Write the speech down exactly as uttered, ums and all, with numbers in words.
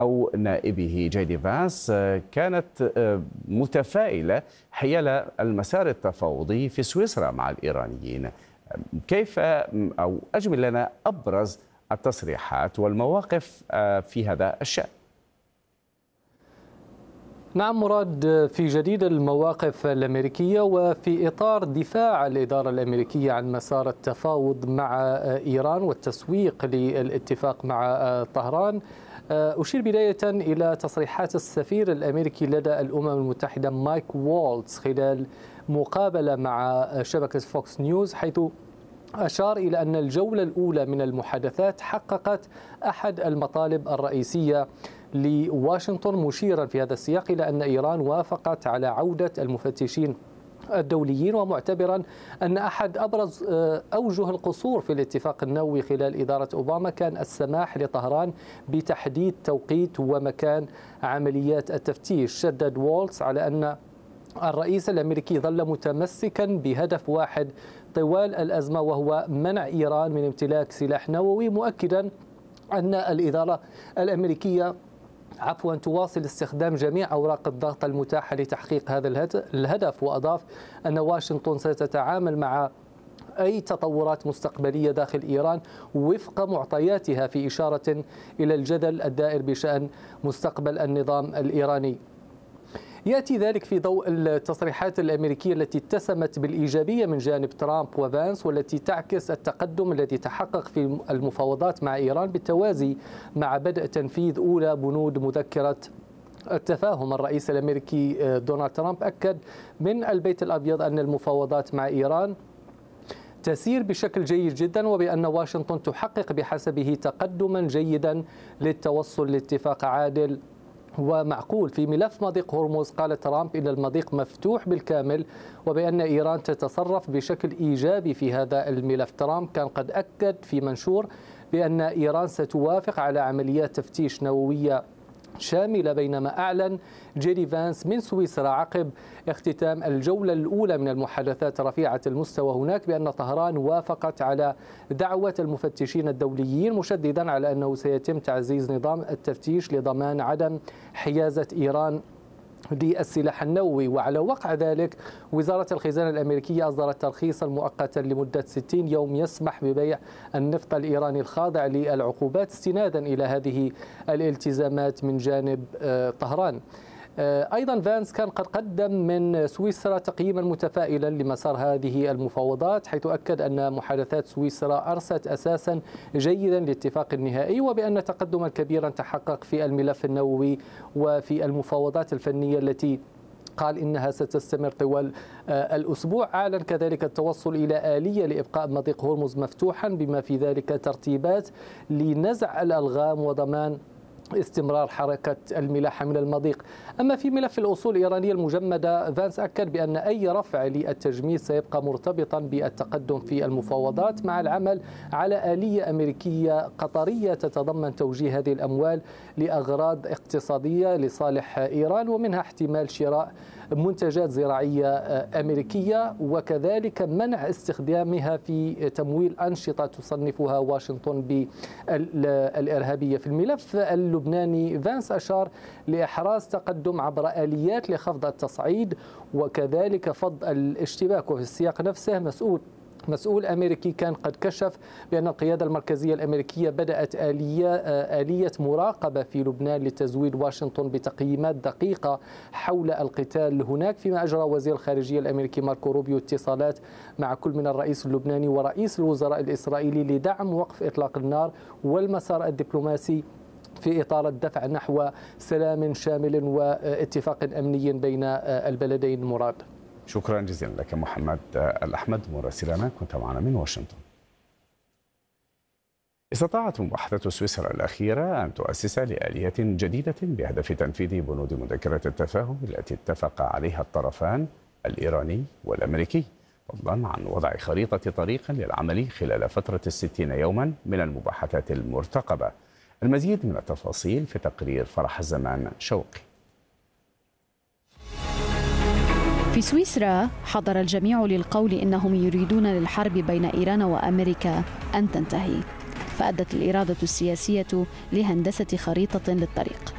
أو نائبه جي دي فانس كانت متفائلة حيال المسار التفاوضي في سويسرا مع الإيرانيين. كيف أو أجمل لنا أبرز التصريحات والمواقف في هذا الشأن؟ نعم مراد، في جديد المواقف الأمريكية وفي إطار دفاع الإدارة الأمريكية عن مسار التفاوض مع إيران والتسويق للاتفاق مع طهران، أشير بداية إلى تصريحات السفير الأمريكي لدى الأمم المتحدة مايك والتز خلال مقابلة مع شبكة فوكس نيوز، حيث أشار إلى أن الجولة الأولى من المحادثات حققت أحد المطالب الرئيسية لواشنطن، مشيرا في هذا السياق إلى أن إيران وافقت على عودة المفتشين الدوليين، ومعتبرا أن أحد أبرز أوجه القصور في الاتفاق النووي خلال إدارة أوباما كان السماح لطهران بتحديد توقيت ومكان عمليات التفتيش. شدد والتز على أن الرئيس الأمريكي ظل متمسكا بهدف واحد طوال الأزمة، وهو منع إيران من امتلاك سلاح نووي، مؤكدا أن الإدارة الأمريكية عفوا تواصل استخدام جميع أوراق الضغط المتاحة لتحقيق هذا الهدف. وأضاف أن واشنطن ستتعامل مع أي تطورات مستقبلية داخل إيران وفق معطياتها، في إشارة إلى الجدل الدائر بشأن مستقبل النظام الإيراني. يأتي ذلك في ضوء التصريحات الأمريكية التي اتسمت بالإيجابية من جانب ترامب وفانس، والتي تعكس التقدم الذي تحقق في المفاوضات مع إيران بالتوازي مع بدء تنفيذ أولى بنود مذكرة التفاهم. الرئيس الأمريكي دونالد ترامب أكد من البيت الأبيض أن المفاوضات مع إيران تسير بشكل جيد جدا، وبأن واشنطن تحقق بحسبه تقدما جيدا للتوصل لاتفاق عادل ومعقول. في ملف مضيق هرمز قال ترامب إن المضيق مفتوح بالكامل، وبأن إيران تتصرف بشكل إيجابي في هذا الملف. ترامب كان قد أكد في منشور بأن إيران ستوافق على عمليات تفتيش نووية شاملة، بينما أعلن جي دي فانس من سويسرا عقب اختتام الجولة الأولى من المحادثات رفيعة المستوى هناك بأن طهران وافقت على دعوة المفتشين الدوليين، مشددا على أنه سيتم تعزيز نظام التفتيش لضمان عدم حيازة إيران للسلاح النووي. وعلى وقع ذلك وزارة الخزانة الأمريكية أصدرت ترخيصا مؤقتا لمدة ستين يوم يسمح ببيع النفط الإيراني الخاضع للعقوبات استنادا إلى هذه الالتزامات من جانب طهران. أيضا فانس كان قد قدم من سويسرا تقييما متفائلا لمسار هذه المفاوضات، حيث أكد أن محادثات سويسرا أرست أساسا جيدا للاتفاق النهائي، وبأن تقدما كبيرا تحقق في الملف النووي وفي المفاوضات الفنية التي قال إنها ستستمر طوال الأسبوع. أعلن كذلك التوصل إلى آلية لإبقاء مضيق هرمز مفتوحا، بما في ذلك ترتيبات لنزع الألغام وضمان استمرار حركة الملاحة من المضيق. أما في ملف الأصول الإيرانية المجمدة، فانس أكد بأن أي رفع للتجميد سيبقى مرتبطا بالتقدم في المفاوضات مع العمل على آلية أمريكية قطرية تتضمن توجيه هذه الأموال لأغراض اقتصادية لصالح إيران، ومنها احتمال شراء منتجات زراعية أمريكية، وكذلك منع استخدامها في تمويل أنشطة تصنفها واشنطن بالإرهابية. في الملف اللبناني فانس أشار لإحراز تقدم عبر آليات لخفض التصعيد وكذلك فض الاشتباك. وفي السياق نفسه مسؤول مسؤول أمريكي كان قد كشف بأن القيادة المركزية الأمريكية بدأت آلية آلية مراقبة في لبنان لتزويد واشنطن بتقييمات دقيقة حول القتال هناك، فيما أجرى وزير الخارجية الأمريكي ماركو روبيو اتصالات مع كل من الرئيس اللبناني ورئيس الوزراء الإسرائيلي لدعم وقف إطلاق النار والمسار الدبلوماسي في إطار الدفع نحو سلام شامل واتفاق أمني بين البلدين. مراد، شكرا جزيلا لك محمد الأحمد مراسلنا، كنت معنا من واشنطن. استطاعت مباحثة سويسرا الأخيرة أن تؤسس لآلية جديدة بهدف تنفيذ بنود مذكرة التفاهم التي اتفق عليها الطرفان الإيراني والأمريكي، فضلا عن وضع خريطة طريق للعمل خلال فترة الستين يوما من المباحثات المرتقبة. المزيد من التفاصيل في تقرير فرح الزمان شوقي. في سويسرا حضر الجميع للقول إنهم يريدون للحرب بين إيران وأمريكا أن تنتهي، فأدت الإرادة السياسية لهندسة خريطة للطريق